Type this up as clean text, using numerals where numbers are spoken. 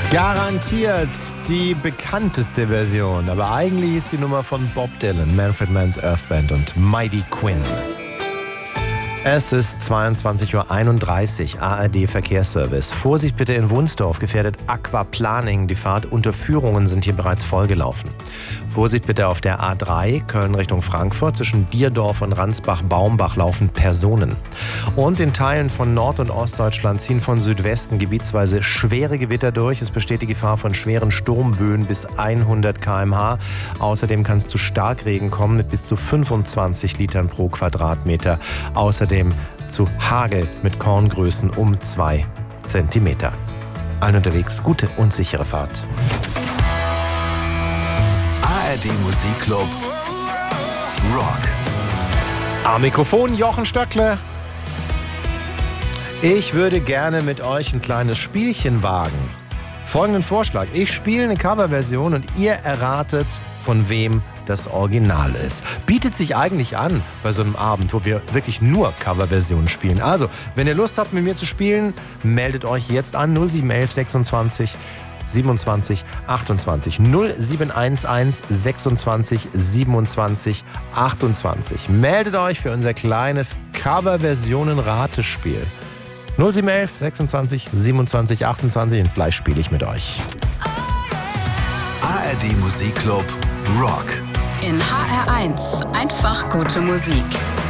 Garantiert die bekannteste Version, aber eigentlich ist die Nummer von Bob Dylan, Manfred Mann's Earth Band und Mighty Quinn. Es ist 22:31 Uhr, ARD Verkehrsservice. Vorsicht bitte in Wunsdorf, gefährdet Aquaplaning. Die Fahrtunterführungen sind hier bereits vollgelaufen. Vorsicht bitte auf der A3, Köln Richtung Frankfurt. Zwischen Dierdorf und Ransbach-Baumbach laufen Personen. Und in Teilen von Nord- und Ostdeutschland ziehen von Südwesten gebietsweise schwere Gewitter durch. Es besteht die Gefahr von schweren Sturmböen bis 100 km/h. Außerdem kann es zu Starkregen kommen mit bis zu 25 Litern pro Quadratmeter. Außerdem zu Hagel mit Korngrößen um 2 Zentimeter. Allen unterwegs gute und sichere Fahrt. ARD Musikclub Rock. Am Mikrofon Jochen Stöckle. Ich würde gerne mit euch ein kleines Spielchen wagen. Folgenden Vorschlag. Ich spiele eine Coverversion und ihr erratet, von wem das Original ist. Bietet sich eigentlich an bei so einem Abend, wo wir wirklich nur Coverversionen spielen. Also, wenn ihr Lust habt, mit mir zu spielen, meldet euch jetzt an 0711 26 27 28 0711 26 27 28. Meldet euch für unser kleines Coverversionen-Ratespiel. 0711 26 27 28 und gleich spiele ich mit euch. ARD Musikclub Rock. In HR1 einfach gute Musik.